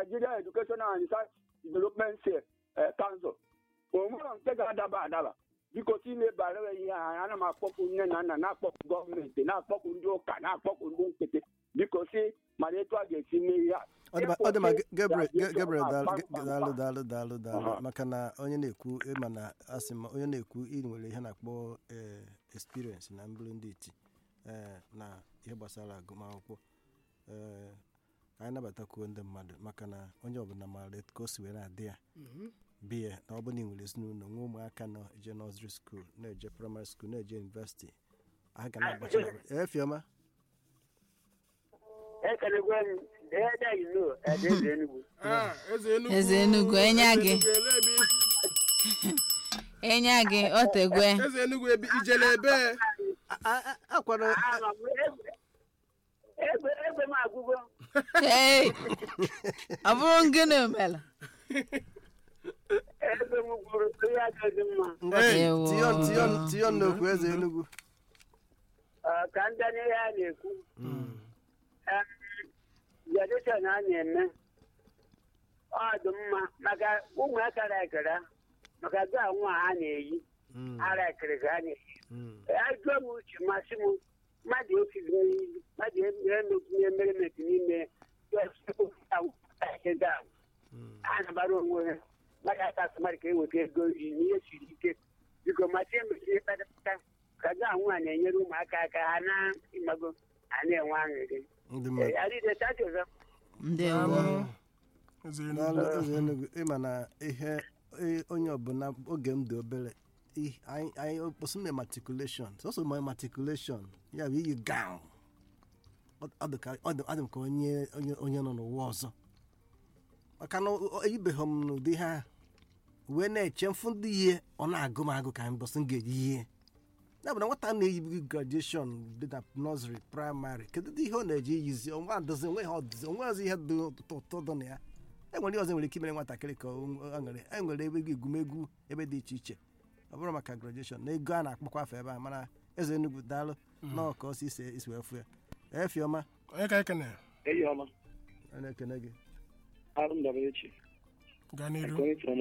Nigeria Educational and Research Development Council. Onwere nke ga-adaba biko si na-ebara ihe a ana m akpọkụ nne na nna na-akpọkụ gọọmenti na-akpọkụ ndị ụka na-akpọkụ ndị nkịtị biko si mana etu a ga-esi mee ya ọ dị ma Gabriel daalụ maka na onye na-ekwu ịma na asị ma onye na-ekwu ị nwere ihe na-akpọ experience na mbụrụ ndị iti na ihe gbasara agụmakwụkwọ anyị nabatakwuo ndị mmadụ maka na onye ọbụla maara ka o si wee na-adị ya biya na ọ bụ na ị nwere ezinụlọ nwa ụmụaka nọ eje nursery school na-eje primary school na-eje university a ga na-agbachi Fioma Eze Enugu enya gị otegwe Eze Enugu ijele ebe akwara ebe m agụgo ọ bụrụ gịnị mere ebe m gwuru ya gaghị mma tiyo nnukwu Eze Enugu ka ndị ihe a na-ekwu graduation a na-eme ọ dị mma maka ụmụaka ekere maka gaa nwa ha na-eyi ara ekere ka ha na-eyi ajụọ m uche masị m mmadụ efigo iyi mmadụ emetinye emeremeti n'ime a na-agbara onwe ha mmadụ aka asụmadụ ka eweta ego nri n'ihe siri ike biko machi emechiri kpatapụta ka gaa nwa na-enyere ụmụaka aka ha na-ịmago a na-enwe aṅụrị Eze Enugu ịma na ihe onye ọbụla oge m dị obere anyị kpọsị m matriculation sọsọ ma matriculation ya bụ iyi gown ọ dị m ka onye nọ n'ụwa ọzọ maka na eyibeghị m n'ụdị ha wee na-eche mfu ndị ihe ọ na-agụ m agụ ka m bọsị m ga-eji ihe ya bụ na nwata na-eyibi graduation dị na nursery primary kedu ihe ọ na-eji eyizi onweghị ihe dị ụtọ dị na ya enwere ọzọ nwere ike imere nwatakịrị ka e nwere ebe egwumegwu ebe dị iche iche ọ bụrụ maka graduation na ego a na-akpọkwa afọ ebe a mana Eze Enugu daalụ nọọ ka ọ si isi wee fụ ya Fioma onye ka ekene a na-ekene gị gaa n'iru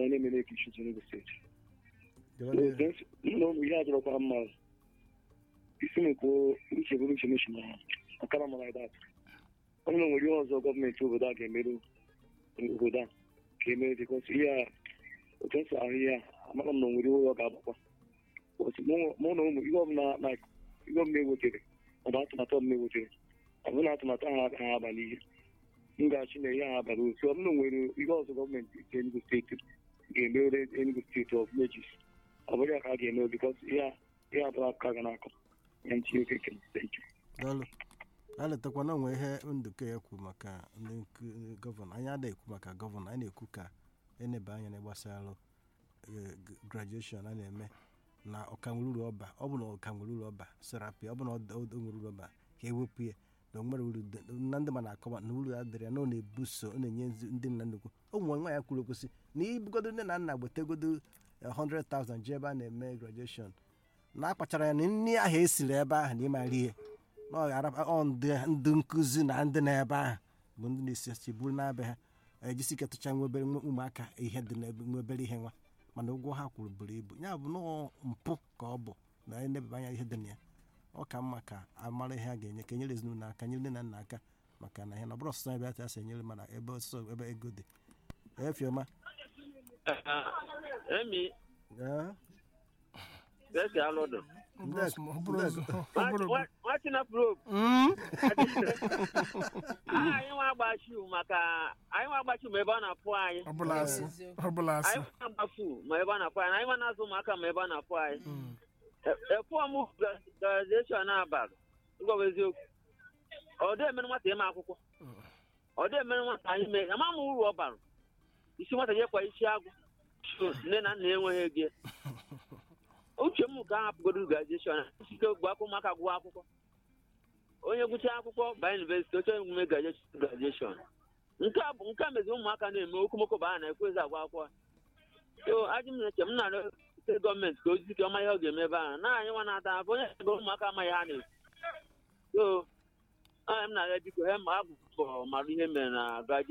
ihe adọrọkwara mma isi m kwuo uche bụrụ uche mechi na akara m like that onye na nwere ihe ọzọ gọọmenti obodo a ga-emerụ obodo a ka emere bikọs ihe a otu esi ahụ ihe a amara m na nwere ihe ọ ga-agbakwa mụ na ụmụ ihe ọbụla ewetere ọ bụ atụmatụ ọbụla ewetere ọ bụ na atụmatụ ahụ ha abalị ihe m ga-achị na ihe ha abalị otu ọ bụla nwere ihe ọzọ gọọmenti nke Enugu steeti ga-emere Enugu steeti of Lagos ọ bụrụ ya ka a ga-eme bikọs ihe abụrụ aka ga na-akọ ya ntinye oke ekele daalụ a letakwa na onwe ihe Ndụka ya kwu maka ndị gọvanọ anyị adịghị ekwu maka gọvanọ anyị na-ekwu ka eneba anya na gbasara graduation a na-eme na ọkanwere uru ọba ọ bụ na ọkanwere uru ọba serapi ọ bụ na o nwere uru ọba ka ewepụ ya na onwere uru na ndị ma na-akọwa na uru adịrị ya na ọ na-ebuso ọ na-enye ndị nna nnukwu ụmụ nwa ya kwuru okwụsị na ibugodo nne na nna gbetegodo 100,000 ji ebe a na-eme graduation na-akpachara ya na nri ahụ esiri ebe ahụ na ịmara ihe na ọ ga-arapụ ndị nkụzi na ndị na-ebe ahụ bụ ndị na-esi esi buru na-abịa ha ejisi ike tụcha nwa obere ụmụaka ihe dị nwa obere ihe nwa mana ụgwọ ha kwuru buru ibu ya bụ na mpụ ka ọ bụ na enebeba anya ihe dị na ya ọ ka mma ka amara ihe a ga-enye ka enyere ezinụlọ aka nyere nne na nna aka maka na ihe na ọ bụrụ ọsụsọ ebe a asị enyere mana ebe ọsụsọ ebe ego dị Fioma Ese alọdọ. What's in a probe? I want about you, Maka. I want about you, Mebana Poi. Obulas. I want about you, Mebana Poi. I want also Maka Mebana Poi. A poor move graduation about. Go with you. Or they men what they mark. Or they men what I make. A man who about. You see what I hear for Chicago. Then I never again. Uche m ka hapụgodo graduation site ogbu akwụkwọ maka agụụ akwụkwọ onye gụcha akwụkwọ ba university oche emume graduation nke a mezi ụmụaka na-eme okomoko ba a na-ekwezi agwa akwụkwọ so ajị m na-eche m na gọọmenti ka ozi ike ọma ihe ọ ga-eme ebe ahụ na anyị nwa na-ata afọ onye ego ụmụaka amaghị ha na-ekwu so m na-arịọ biko ha ma abụ mara ihe mere na graduation